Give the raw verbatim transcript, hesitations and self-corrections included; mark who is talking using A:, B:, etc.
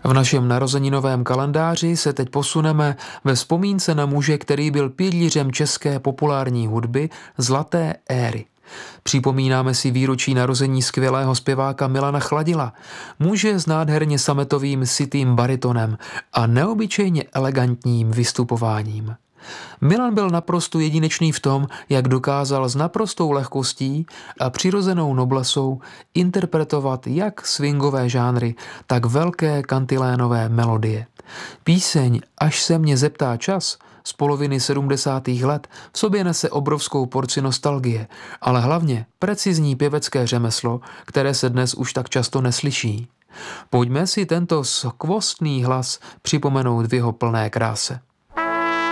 A: V našem narozeninovém kalendáři se teď posuneme ve vzpomínce na muže, který byl pilířem české populární hudby zlaté éry. Připomínáme si výročí narození skvělého zpěváka Milana Chladila, muže s nádherně sametovým sytým baritonem a neobyčejně elegantním vystupováním. Milan byl naprosto jedinečný v tom, jak dokázal s naprostou lehkostí a přirozenou noblesou interpretovat jak swingové žánry, tak velké kantilénové melodie. Píseň Až se mě zeptá čas z poloviny sedmdesátých let v sobě nese obrovskou porci nostalgie, ale hlavně precizní pěvecké řemeslo, které se dnes už tak často neslyší. Pojďme si tento skvostný hlas připomenout v jeho plné kráse.